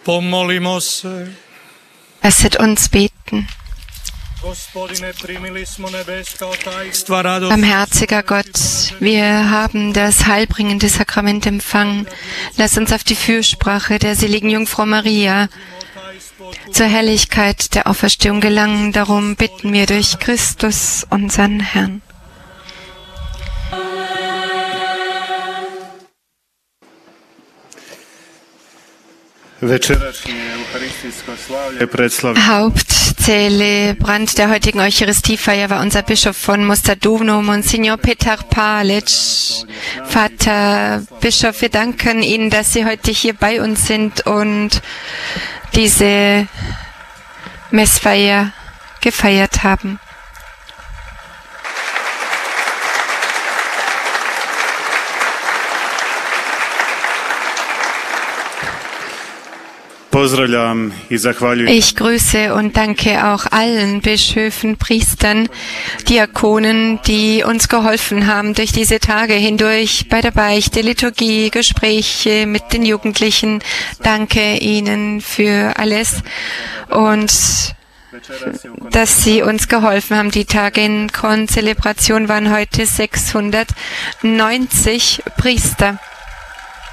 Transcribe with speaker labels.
Speaker 1: Pomolimo se.
Speaker 2: Lasset uns beten. Barmherziger Gott, wir haben das heilbringende Sakrament empfangen. Lass uns auf die Fürsprache der seligen Jungfrau Maria zur Herrlichkeit der Auferstehung gelangen. Darum bitten wir durch Christus, unseren Herrn. Hauptzelebrant der heutigen Eucharistiefeier war unser Bischof von Mostadovno, Monsignor Petar Palic. Vater Bischof, wir danken Ihnen, dass Sie heute hier bei uns sind und diese Messfeier gefeiert haben. Ich grüße und danke auch allen Bischöfen, Priestern, Diakonen, die uns geholfen haben durch diese Tage hindurch bei der Beichte, Liturgie, Gespräche mit den Jugendlichen. Danke Ihnen für alles und dass Sie uns geholfen haben. Die Tage in Konzelebration waren heute 690 Priester.